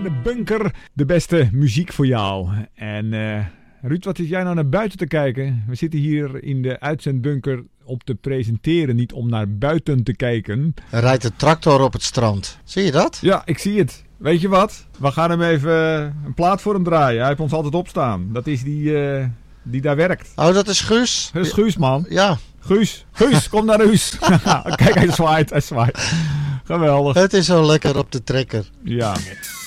in de bunker. De beste muziek voor jou. En Ruud, wat zit jij nou naar buiten te kijken? We zitten hier in de uitzendbunker op te presenteren, niet om naar buiten te kijken. Er rijdt een tractor op het strand. Zie je dat? Ja, ik zie het. Weet je wat? We gaan hem even een plaat voor hem draaien. Hij heeft ons altijd opstaan. Dat is die daar werkt. Oh, dat is Guus? Dat is Guus, man. Ja. Guus, kom naar huis. Kijk, hij zwaait. Geweldig. Het is zo lekker op de trekker. Ja.